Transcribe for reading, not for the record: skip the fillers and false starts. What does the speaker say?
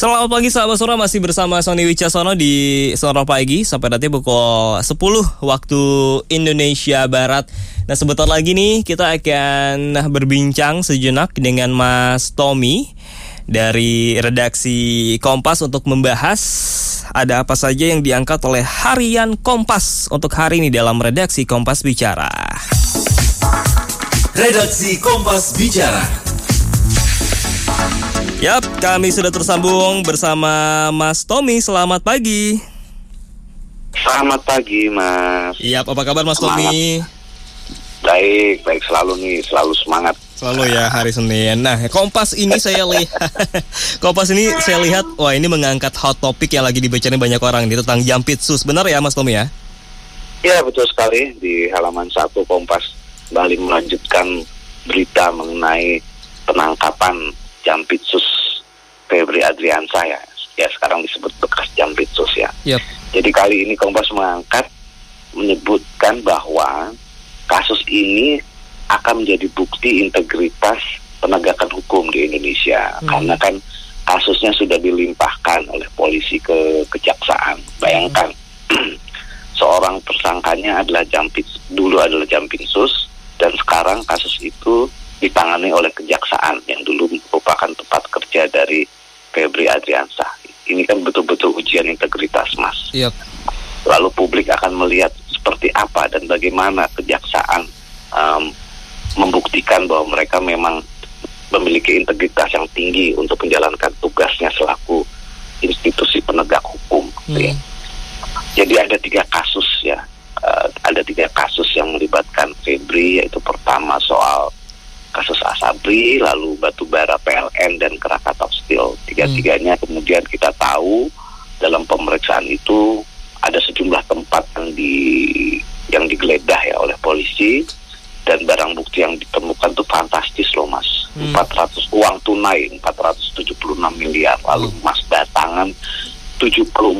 Selamat pagi sahabat Sonora, masih bersama Sony Wicaksono di Sonora Pagi sampai nanti pukul 10 waktu Indonesia Barat. Nah sebentar lagi nih kita akan berbincang sejenak dengan Mas Tommy dari redaksi Kompas untuk membahas ada apa saja yang diangkat oleh Harian Kompas untuk hari ini dalam redaksi Kompas Bicara. Redaksi Kompas Bicara. Yap, kami sudah tersambung bersama Mas Tommy. Selamat pagi. Selamat pagi, Mas. Yap, apa kabar Mas Tommy? Baik selalu nih, selalu semangat. Selalu ya hari Senin. Nah, Kompas ini saya lihat, wah ini mengangkat hot topic yang lagi dibacain banyak orang ini tentang Jampitsus. Benar ya Mas Tommy ya? Ya, betul sekali. Di halaman 1 Kompas kembali melanjutkan berita mengenai penangkapan Jampitsus Febri Adriansyah ya sekarang disebut bekas Jampitsus ya. Yep. Jadi kali ini Kompas menyebutkan bahwa kasus ini akan menjadi bukti integritas penegakan hukum di Indonesia. Karena kan kasusnya sudah dilimpahkan oleh polisi ke kejaksaan. Bayangkan seorang tersangkanya adalah dulu adalah Jampitsus dan sekarang kasus itu ditangani oleh kejaksaan yang dulu merupakan tempat kerja dari Febri Adriansyah. Ini kan betul-betul ujian integritas, Mas. Yep. Lalu publik akan melihat seperti apa dan bagaimana kejaksaan membuktikan bahwa mereka memang memiliki integritas yang tinggi untuk menjalankan tugasnya selaku institusi penegak hukum. Ya. Jadi ada 3 kasus ya. Ada 3 kasus yang melibatkan Febri, yaitu pertama soal kasus Asabri, lalu batubara PLN dan Krakatau Steel. Tiga-tiganya kemudian kita tahu dalam pemeriksaan itu ada sejumlah tempat yang digeledah ya oleh polisi dan barang bukti yang ditemukan tuh fantastis loh Mas. 400 uang tunai 476 miliar, lalu emas batangan 74